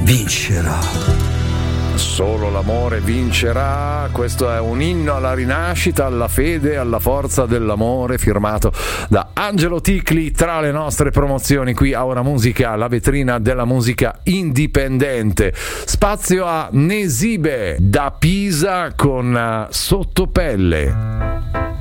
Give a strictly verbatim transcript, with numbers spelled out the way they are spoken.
vincerà. Solo l'amore vincerà. Questo è un inno alla rinascita, alla fede, alla forza dell'amore, firmato da Angelo Ticli, tra le nostre promozioni qui a Ora Musica, la vetrina della musica indipendente. Spazio a Nesibe da Pisa con Sottopelle.